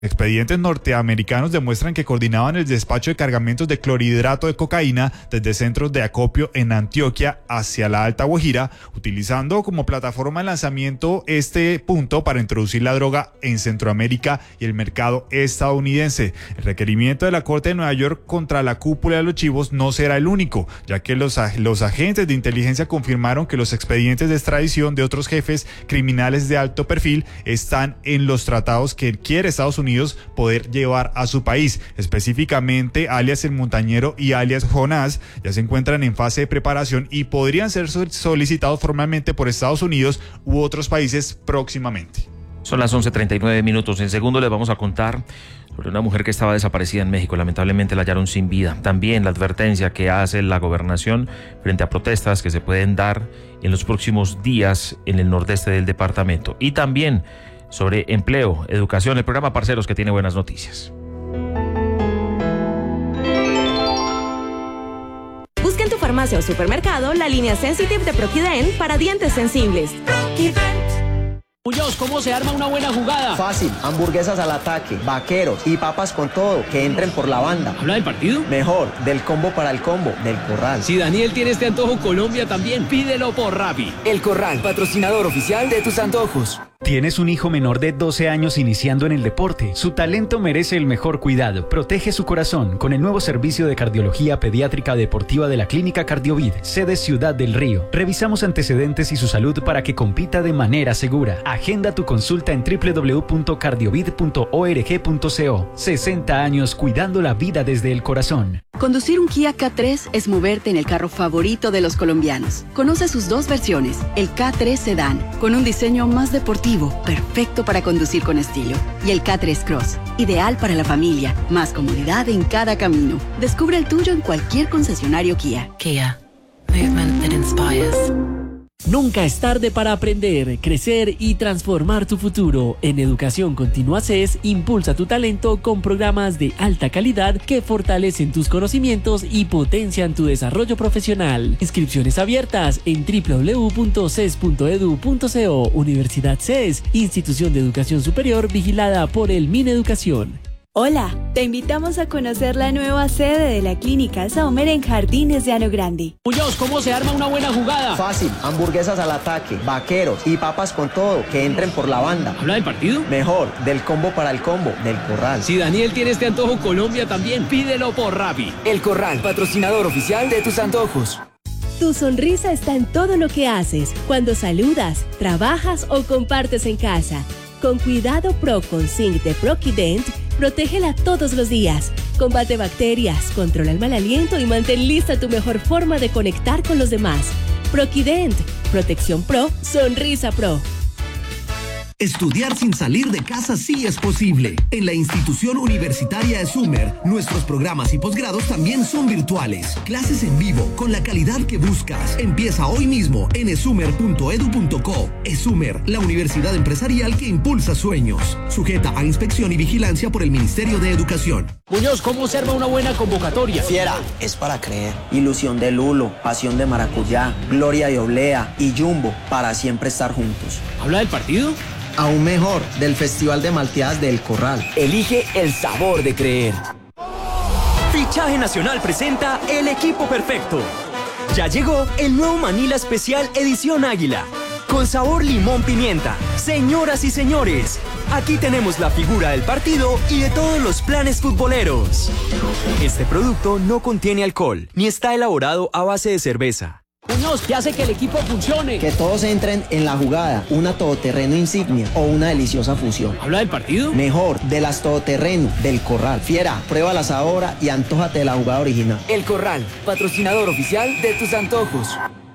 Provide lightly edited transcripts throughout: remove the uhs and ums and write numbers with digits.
Expedientes norteamericanos demuestran que coordinaban el despacho de cargamentos de clorhidrato de cocaína desde centros de acopio en Antioquia hacia la Alta Guajira, utilizando como plataforma de lanzamiento este punto para introducir la droga en Centroamérica y el mercado estadounidense. El requerimiento de la Corte de Nueva York contra la cúpula de los Chivos no será el único, ya que los agentes de inteligencia confirmaron que los expedientes de extradición de otros jefes criminales de alto perfil están en los tratados que quiere Estados Unidos poder llevar a su país. Específicamente, alias El Montañero y alias Jonás ya se encuentran en fase de preparación y podrían ser solicitados formalmente por Estados Unidos u otros países próximamente. Son las 11:39. En segundo les vamos a contar sobre una mujer que estaba desaparecida en México. Lamentablemente la hallaron sin vida. También la advertencia que hace la gobernación frente a protestas que se pueden dar en los próximos días en el nordeste del departamento. Y también sobre empleo, educación, el programa Parceros, que tiene buenas noticias. Busca en tu farmacia o supermercado la línea Sensitive de Proquident para dientes sensibles. Muñoz, ¿cómo se arma una buena jugada? Fácil, hamburguesas al ataque, vaqueros y papas con todo, que entren por la banda. ¿Habla del partido? Mejor, del combo para el combo, del Corral. Si Daniel tiene este antojo, Colombia también, pídelo por Rappi. El Corral, patrocinador oficial de tus antojos. ¿Tienes un hijo menor de 12 años iniciando en el deporte? Su talento merece el mejor cuidado. Protege su corazón con el nuevo servicio de cardiología pediátrica deportiva de la Clínica Cardiovid, sede Ciudad del Río. Revisamos antecedentes y su salud para que compita de manera segura. Agenda tu consulta en www.cardiovid.org.co. 60 años cuidando la vida desde el corazón. Conducir un Kia K3 es moverte en el carro favorito de los colombianos. Conoce sus dos versiones, el K3 Sedan, con un diseño más deportivo, perfecto para conducir con estilo, y el K3 Cross, ideal para la familia, más comodidad en cada camino. Descubre el tuyo en cualquier concesionario Kia. Kia, movement that inspires. Nunca es tarde para aprender, crecer y transformar tu futuro. En Educación Continua CES, impulsa tu talento con programas de alta calidad que fortalecen tus conocimientos y potencian tu desarrollo profesional. Inscripciones abiertas en www.ces.edu.co. Universidad CES, institución de educación superior vigilada por el Mineducación. Hola, te invitamos a conocer la nueva sede de la Clínica Saumer en Jardines de Ano Grande. Muñoz, ¿cómo se arma una buena jugada? Fácil, hamburguesas al ataque, vaqueros y papas con todo, que entren por la banda. ¿Habla del partido? Mejor, del combo para el combo, del Corral. Si Daniel tiene este antojo, Colombia también, pídelo por Rappi. El Corral, patrocinador oficial de tus antojos. Tu sonrisa está en todo lo que haces, cuando saludas, trabajas o compartes en casa. Con Cuidado Pro con Zinc de Proquident, protégela todos los días. Combate bacterias, controla el mal aliento y mantén lista tu mejor forma de conectar con los demás. Proquident, protección pro, sonrisa pro. Estudiar sin salir de casa sí es posible. En la institución universitaria ESUMER, nuestros programas y posgrados también son virtuales. Clases en vivo, con la calidad que buscas. Empieza hoy mismo en esumer.edu.co. ESUMER, la universidad empresarial que impulsa sueños. Sujeta a inspección y vigilancia por el Ministerio de Educación. Muñoz, ¿cómo se arma una buena convocatoria? Fiera, es para creer. Ilusión de Lulo, pasión de maracuyá, gloria de oblea y Jumbo, para siempre estar juntos. ¿Habla del partido? Aún mejor, del Festival de Malteadas del Corral. Elige el sabor de creer. Fichaje Nacional presenta El Equipo Perfecto. Ya llegó el nuevo Manila Especial Edición Águila, con sabor limón pimienta. Señoras y señores, aquí tenemos la figura del partido y de todos los planes futboleros. Este producto no contiene alcohol, ni está elaborado a base de cerveza. Muñoz, ¿qué hace que el equipo funcione? Que todos entren en la jugada, una todoterreno insignia o una deliciosa fusión. ¿Habla del partido? Mejor, de las todoterreno, del Corral. Fiera, pruébalas ahora y antójate de la jugada original. El Corral, patrocinador oficial de tus antojos.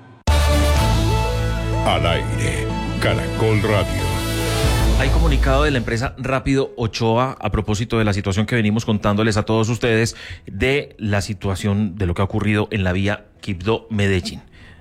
Al aire, Caracol Radio. Hay comunicado de la empresa Rápido Ochoa a propósito de la situación que venimos contándoles a todos ustedes de la situación de lo que ha ocurrido en la vía Quibdó-Medellín.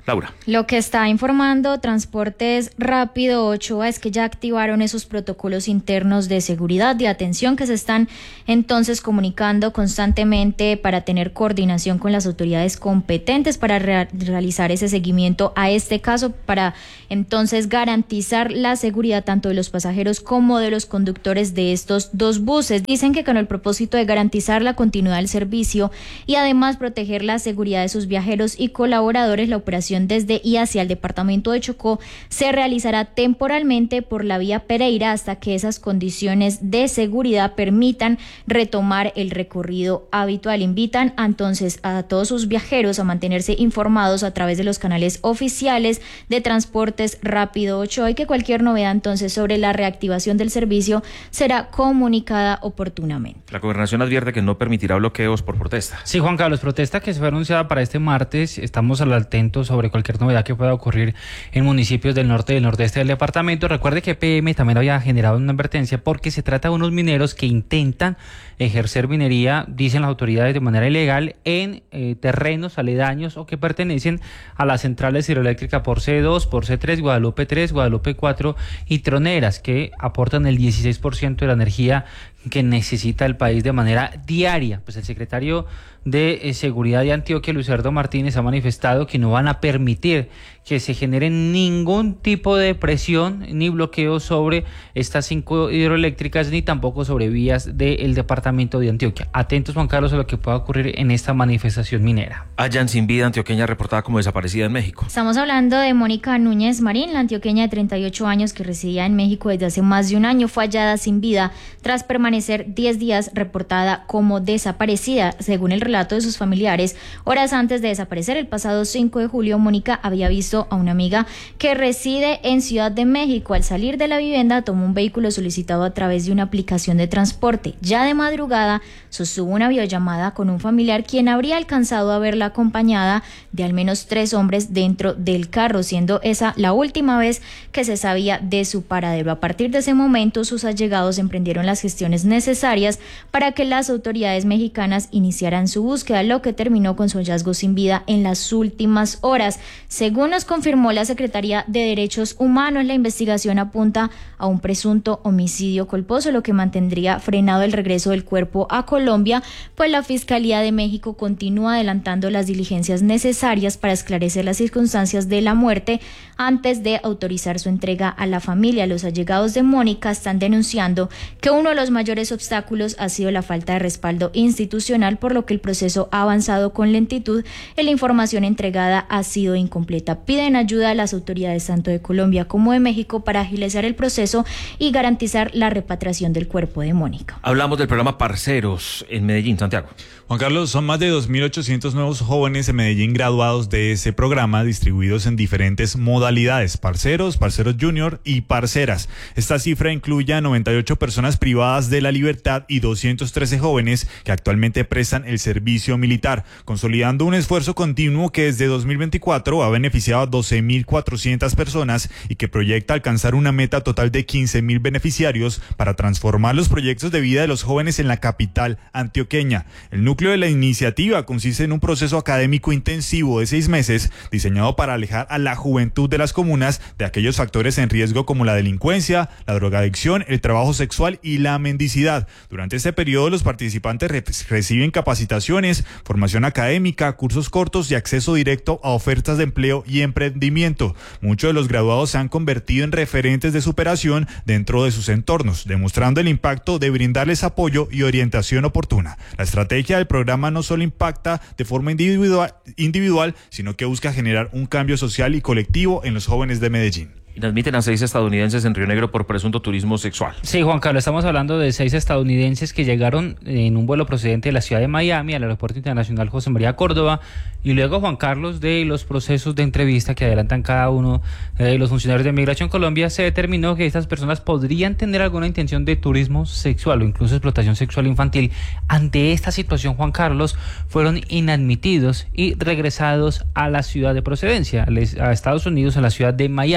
Laura. Lo que está informando Transportes Rápido Ochoa es que ya activaron esos protocolos internos de seguridad y atención que se están entonces comunicando constantemente para tener coordinación con las autoridades competentes para realizar ese seguimiento a este caso, para entonces garantizar la seguridad tanto de los pasajeros como de los conductores de estos dos buses. Dicen que con el propósito de garantizar la continuidad del servicio y además proteger la seguridad de sus viajeros y colaboradores, la operación desde y hacia el departamento de Chocó se realizará temporalmente por la vía Pereira hasta que esas condiciones de seguridad permitan retomar el recorrido habitual. Invitan entonces a todos sus viajeros a mantenerse informados a través de los canales oficiales de Transportes Rápido Ochoa y que cualquier novedad entonces sobre la reactivación del servicio será comunicada oportunamente. La gobernación advierte que no permitirá bloqueos por protesta. Sí, Juan Carlos, protesta que se fue anunciada para este martes. Estamos al atento sobre cualquier novedad que pueda ocurrir en municipios del norte y del nordeste del departamento. Recuerde que PM también había generado una advertencia porque se trata de unos mineros que intentan ejercer minería, dicen las autoridades, de manera ilegal en terrenos aledaños o que pertenecen a las centrales hidroeléctricas por C2, por C3, Guadalupe 3, Guadalupe 4 y Troneras, que aportan el 16% de la energía que necesita el país de manera diaria. Pues el secretario de Seguridad de Antioquia, Luis Eduardo Martínez, ha manifestado que no van a permitir que se genere ningún tipo de presión ni bloqueo sobre estas 5 hidroeléctricas ni tampoco sobre vías del departamento de Antioquia. Atentos, Juan Carlos, a lo que pueda ocurrir en esta manifestación minera. Hallan sin vida antioqueña reportada como desaparecida en México. Estamos hablando de Mónica Núñez Marín, la antioqueña de 38 años que residía en México desde hace más de un año. Fue hallada sin vida tras permanecer 10 días reportada como desaparecida. Según el relato de sus familiares, horas antes de desaparecer, el pasado 5 de julio, Mónica había visto a una amiga que reside en Ciudad de México. Al salir de la vivienda, tomó un vehículo solicitado a través de una aplicación de transporte. Ya de madrugada, sostuvo una videollamada con un familiar quien habría alcanzado a verla acompañada de al menos 3 hombres dentro del carro, siendo esa la última vez que se sabía de su paradero. A partir de ese momento, sus allegados emprendieron las gestiones necesarias para que las autoridades mexicanas iniciaran su búsqueda, lo que terminó con su hallazgo sin vida en las últimas horas. Según nos confirmó la Secretaría de Derechos Humanos, la investigación apunta a un presunto homicidio culposo, lo que mantendría frenado el regreso del cuerpo a Colombia, pues la Fiscalía de México continúa adelantando las diligencias necesarias para esclarecer las circunstancias de la muerte antes de autorizar su entrega a la familia. Los allegados de Mónica están denunciando que uno de los mayores obstáculos ha sido la falta de respaldo institucional, por lo que el proceso ha avanzado con lentitud y la información entregada ha sido incompleta. Piden ayuda a las autoridades tanto de Colombia como de México para agilizar el proceso y garantizar la repatriación del cuerpo de Mónica. Hablamos del programa Parceros en Medellín, Santiago. Juan Carlos, son más de 2.800 nuevos jóvenes en Medellín graduados de ese programa, distribuidos en diferentes modalidades: parceros, parceros junior y parceras. Esta cifra incluye a 98 personas privadas de la libertad y 213 jóvenes que actualmente prestan el servicio militar, consolidando un esfuerzo continuo que desde 2024 ha beneficiado a 12.400 personas y que proyecta alcanzar una meta total de 15.000 beneficiarios para transformar los proyectos de vida de los jóvenes en la capital antioqueña. El núcleo de la iniciativa consiste en un proceso académico intensivo de 6 meses diseñado para alejar a la juventud de las comunas de aquellos factores en riesgo como la delincuencia, la drogadicción, el trabajo sexual y la mendicidad. Durante este periodo, los participantes reciben capacitaciones, formación académica, cursos cortos y acceso directo a ofertas de empleo y emprendimiento. Muchos de los graduados se han convertido en referentes de superación dentro de sus entornos, demostrando el impacto de brindarles apoyo y orientación oportuna. La estrategia del programa no solo impacta de forma individual, sino que busca generar un cambio social y colectivo en los jóvenes de Medellín. Inadmiten a 6 estadounidenses en Río Negro por presunto turismo sexual. Sí, Juan Carlos, estamos hablando de 6 estadounidenses que llegaron en un vuelo procedente de la ciudad de Miami al Aeropuerto Internacional José María Córdoba, y luego, Juan Carlos, de los procesos de entrevista que adelantan cada uno de los funcionarios de Migración Colombia, se determinó que estas personas podrían tener alguna intención de turismo sexual o incluso explotación sexual infantil. Ante esta situación, Juan Carlos, fueron inadmitidos y regresados a la ciudad de procedencia, a Estados Unidos, a la ciudad de Miami.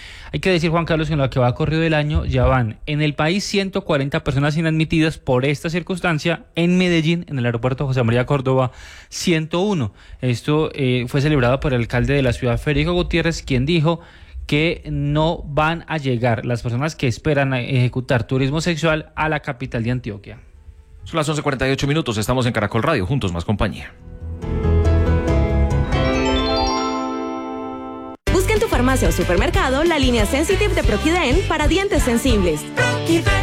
Hay que decir, Juan Carlos, que en lo que va corrido del año ya van en el país 140 personas inadmitidas por esta circunstancia. En Medellín, en el aeropuerto José María Córdoba, 101. Esto fue celebrado por el alcalde de la ciudad, Federico Gutiérrez, quien dijo que no van a llegar las personas que esperan a ejecutar turismo sexual a la capital de Antioquia. Son las 11:48 minutos, estamos en Caracol Radio, juntos más compañía. Busca en tu farmacia o supermercado la línea Sensitive de Proquiden para dientes sensibles.